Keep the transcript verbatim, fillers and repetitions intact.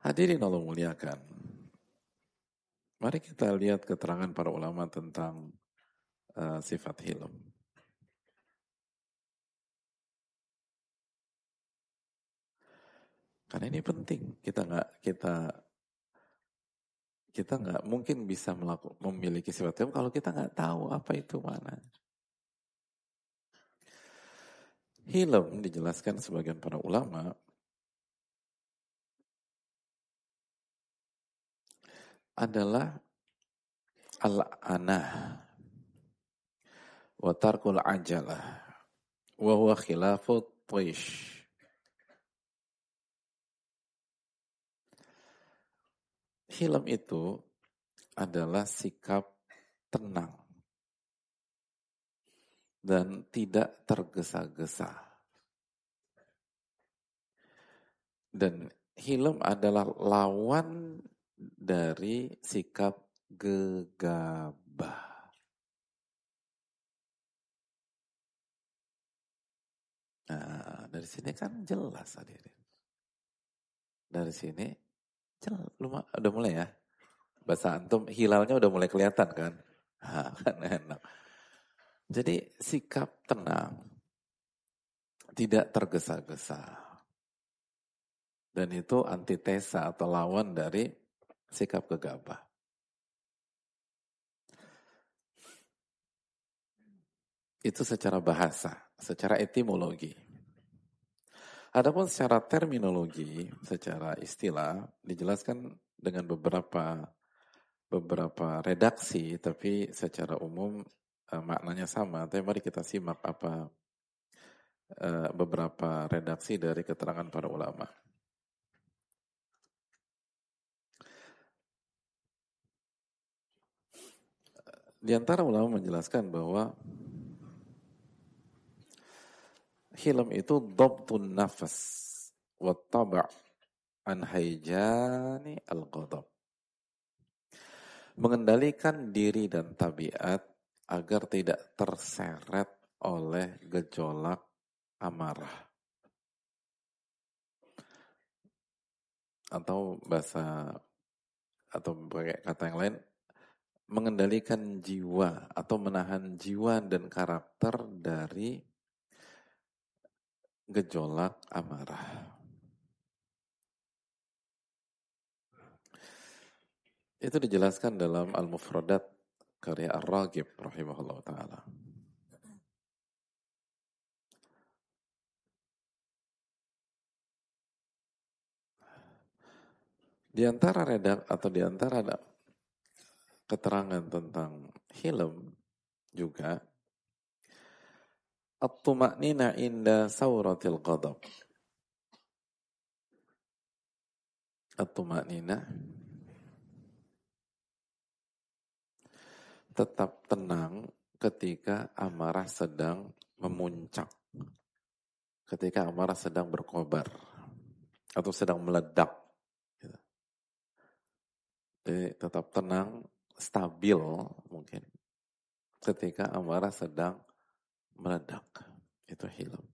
Hadirin Allah muliakan. Mari kita lihat keterangan para ulama tentang uh, sifat hilm. Karena ini penting. Kita nggak kita kita nggak mungkin bisa melakukan memiliki sifat hilm kalau kita nggak tahu apa itu mana. Hilm dijelaskan sebagian para ulama adalah al-anah wa tarkul ajalah wa huwa khilafut tish. Hilm itu adalah sikap tenang dan tidak tergesa-gesa. Dan hilm adalah lawan dari sikap gegabah. Nah, dari sini kan jelas hadirin. Dari sini jelas, udah mulai ya. Bahasa antum hilalnya udah mulai kelihatan kan? Ha, kan enak. Jadi sikap tenang, tidak tergesa-gesa. Dan itu antitesa atau lawan dari sikap gegabah. Itu secara bahasa, secara etimologi. Adapun secara terminologi, secara istilah, dijelaskan dengan beberapa beberapa redaksi, tapi secara umum uh, maknanya sama. Tapi mari kita simak apa uh, beberapa redaksi dari keterangan para ulama. Di antara ulama menjelaskan bahwa hilm itu dhabtun nafas wa taba' an hayjani al-ghadab. Mengendalikan diri dan tabiat agar tidak terseret oleh gejolak amarah. Atau bahasa atau pakai kata yang lain, mengendalikan jiwa atau menahan jiwa dan karakter dari gejolak amarah. Itu dijelaskan dalam Al-Mufradat karya Ar-Raghib rahimahullah ta'ala. Di antara redak atau di antara keterangan tentang hilm juga at-tuma'nina inda sawratil ghadab. At-tuma'nina tetap tenang ketika amarah sedang memuncak. Ketika amarah sedang berkobar atau sedang meledak. Jadi tetap tenang, stabil mungkin ketika amarah sedang meledak. Itu hilm.